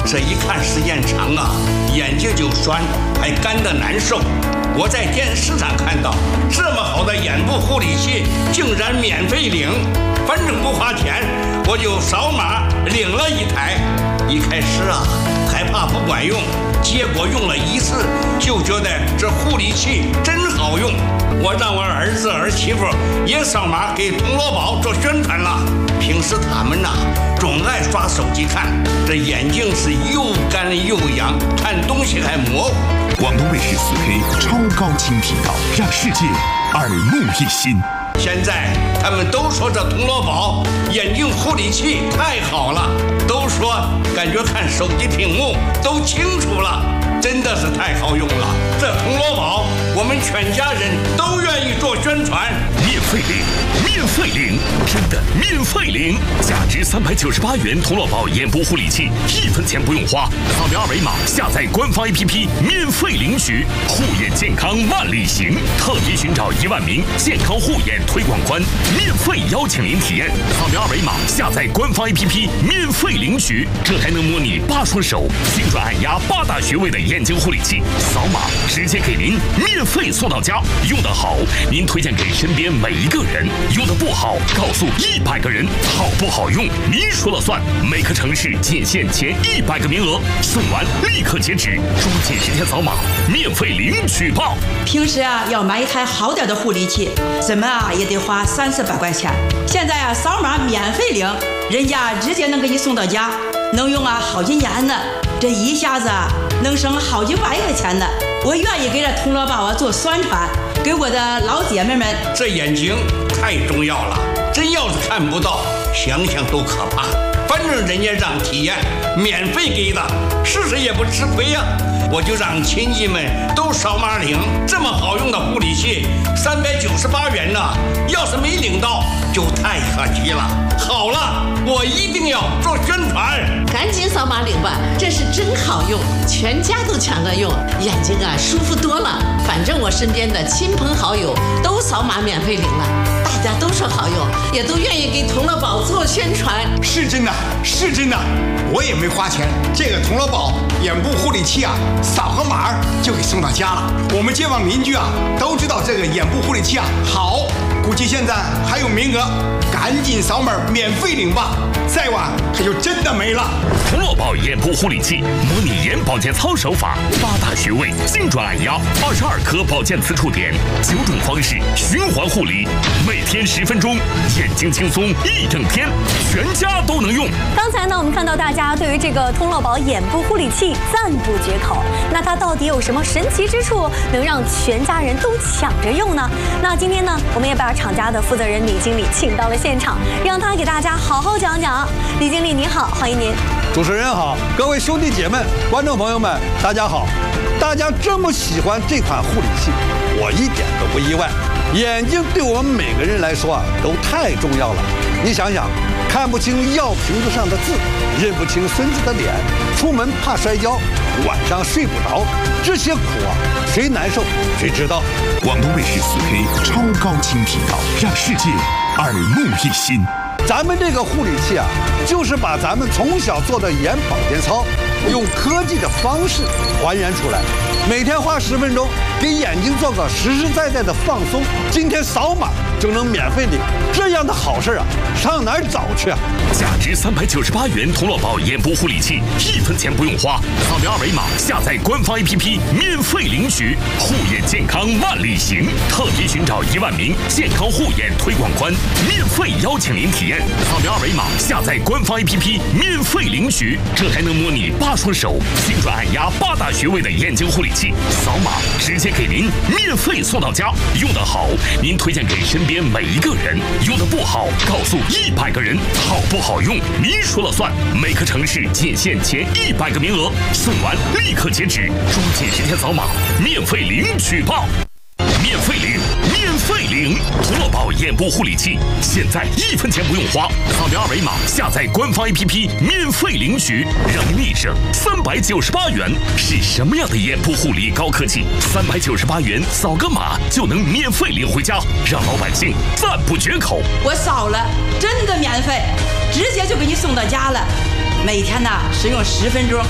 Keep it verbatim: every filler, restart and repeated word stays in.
这一看时间长啊，眼睛就酸，还干得难受。我在电视上看到这么好的眼部护理器竟然免费领，反正不花钱，我就扫码领了一台。一开始啊害怕不管用，结果用了一次就觉得这护理器真好用。我让我儿子儿媳妇也扫码给铜锣宝做宣传了。平时他们呐、啊、总爱刷手机看，这眼睛是又干又痒，看东西还模糊。 广东卫视 四 K 超高清频道，让世界耳目一新。 现在他们都说这铜锣宝眼镜护理器太好了，都说感觉看手机屏幕都清楚了，真的是太好用了。这铜锣宝我们全家人都愿意做宣传。 免费领，免费领，真的免费领！价值三百九十八元铜锣宝眼部护理器，一分钱不用花，扫描二维码下载官方 A P P 免费领取，护眼健康万里行，特别寻找一万名健康护眼推广官，免费邀请您体验。扫描二维码下载官方 A P P 免费领取，这还能模拟八双手精准按压八大穴位的眼睛护理器，扫码直接给您免费送到家。用得好，您推荐给身边每一个人；用得不好，告诉一百个人。好不好用，您说了算。每个城市仅限前一百个名额，送完立刻截止，抓紧时间扫码，免费领取吧。 平时啊，要买一台好点的护理器，怎么啊也得花三四百块钱。现在啊，扫码免费领，人家直接能给你送到家，能用啊好几年呢。这一下子啊，能省好几万块钱呢。我愿意给这铜锣宝啊做宣传，给我的老姐妹们。 这眼睛太重要了，真要是看不到，想想都可怕。反正人家让体验，免费给的，试试也不吃亏呀、啊。我就让亲戚们都扫码领，这么好用的护理器，三百九十八元呢，要是没领到就太可惜了。好了，我一定要做宣传， 赶紧扫码领吧，这是真好用，全家都抢着用，眼睛啊舒服多了。反正我身边的亲朋好友都扫码免费领了，大家都说好用，也都愿意给铜锣宝做宣传。 是真的，是真的，我也没花钱，这个铜锣宝眼部护理器啊，扫个码就给送到家了。我们街坊邻居啊都知道这个眼部护理器啊好，估计现在还有名额，赶紧扫码免费领吧，再晚它就真的没了。 铜锣宝眼部护理器模拟眼保健操手法，八大穴位精准按压，二十二颗保健磁触点，九种方式循环护理，每天十分钟，眼睛轻松一整天，全家都能用。 刚才呢，我们看到大家对于这个铜锣宝眼部护理器赞不绝口，那它到底有什么神奇之处，能让全家人都抢着用呢？那今天呢，我们也把厂家的负责人李经理请到了现场，让他给大家好好讲讲。李经理您好，欢迎您。 主持人好，各位兄弟姐妹、观众朋友们，大家好！大家这么喜欢这款护理器，我一点都不意外。眼睛对我们每个人来说啊，都太重要了。你想想，看不清药瓶子上的字，认不清孙子的脸，出门怕摔跤，晚上睡不着，这些苦啊，谁难受谁知道。 广东卫视 四 K 超高清频道，让世界耳目一新。 咱们这个护理器啊，就是把咱们从小做的眼保健操，用科技的方式还原出来，每天花十分钟，给眼睛做个实实在在的放松。今天扫码就能免费领，这样的好事啊，上哪儿找去啊？ 价值三百九十八元铜锣宝眼部护理器，一分钱不用花，扫描二维码下载官方 A P P 免费领取，护眼健康万里行，特别寻找一万名健康护眼推广官，免费邀请您体验。扫描二维码下载官方 A P P 免费领取，这还能模拟八双手精准按压八大穴位的眼睛护理器，扫码直接给您免费送到家。用得好，您推荐给身边每一个人；用得不好，告诉一百个人。好不好用，您说了算。每个城市仅限前一百个名额，送完立刻截止，抓紧时间扫码，免费领取吧！免费领，免费领！铜锣宝眼部护理器，现在一分钱不用花，扫描二维码下载官方 A P P 免费领取，让您立省三百九十八元。是什么样的眼部护理高科技？三百九十八元扫个码就能免费领回家，让老百姓赞不绝口。 我扫了，真的免费，直接就给你送到家了。每天呢，使用十分钟。